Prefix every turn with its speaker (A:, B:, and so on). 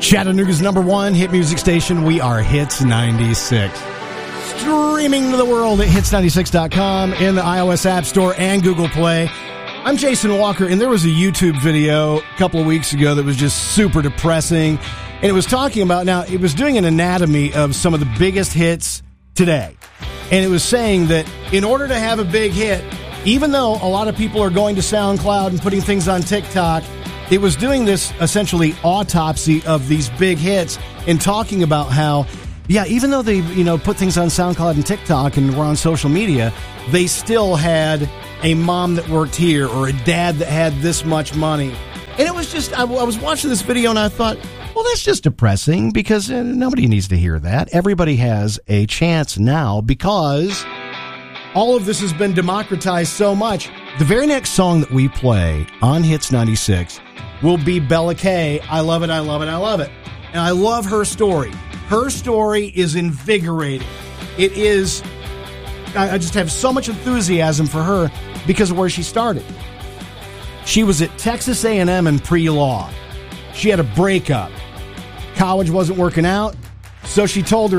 A: Chattanooga's #1 hit music station. We are Hits 96. Streaming to the world at hits96.com, in the iOS App Store and Google Play. I'm Jason Walker, and there was a YouTube video a couple of weeks ago that was just super depressing. And it was talking about, now, it was doing an anatomy of some of the biggest hits today. And it was saying that in order to have a big hit, even though a lot of people are going to SoundCloud and putting things on TikTok, it was doing this essentially autopsy of these big hits and talking about how, yeah, even though they, put things on SoundCloud and TikTok and were on social media, they still had a mom that worked here or a dad that had this much money. And it was just, I was watching this video and I thought, well, that's just depressing because nobody needs to hear that. Everybody has a chance now because all of this has been democratized so much. The very next song that we play on Hits 96 will be Bella Kay. I love it, I love it, I love it. And I love her story. Her story is invigorating. It is, I just have so much enthusiasm for her because of where she started. She was at Texas A&M in pre-law. She had a breakup. College wasn't working out, so she told her